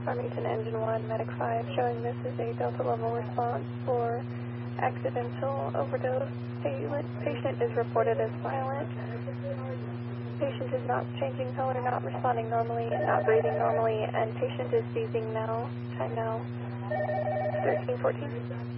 Farmington Engine 1, Medic 5, showing this is a Delta level response for accidental overdose. Patient is reported as violent. Patient is not changing color, not responding normally, not breathing normally, and patient is seizing now. Time now, 13:14.